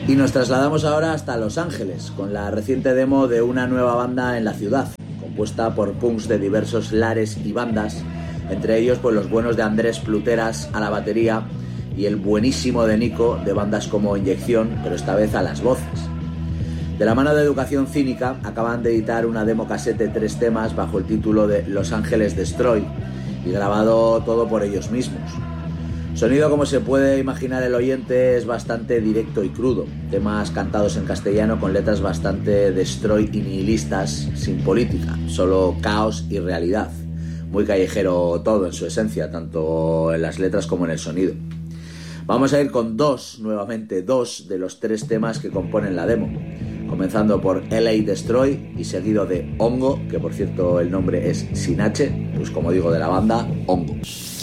Y nos trasladamos ahora hasta Los Ángeles, con la reciente demo de una nueva banda en la ciudad, compuesta por punks de diversos lares y bandas, entre ellos pues los buenos de Andrés Pluteras a la batería y el buenísimo de Nico de bandas como Inyección, pero esta vez a las voces. De la mano de Educación Cínica acaban de editar una demo casete de 3 temas bajo el título de Los Ángeles Destroy y grabado todo por ellos mismos. Sonido, como se puede imaginar el oyente, es bastante directo y crudo. Temas cantados en castellano con letras bastante destroy y nihilistas, sin política, solo caos y realidad. Muy callejero todo en su esencia, tanto en las letras como en el sonido. Vamos a ir con nuevamente dos de los 3 temas que componen la demo. Comenzando por LA Destroy y seguido de Hongo, que por cierto el nombre es sin H, pues como digo, de la banda Hongo.